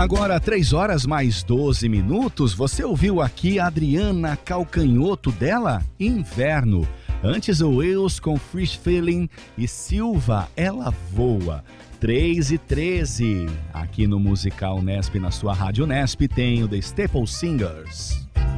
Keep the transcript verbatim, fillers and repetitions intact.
Agora, três horas mais doze minutos, você ouviu aqui a Adriana Calcanhoto dela? Inverno. Antes o Wills com Free Feeling e Silva, Ela Voa. três e treze. Aqui no Musical Nesp, na sua Rádio Nesp, tem o The Staple Singers.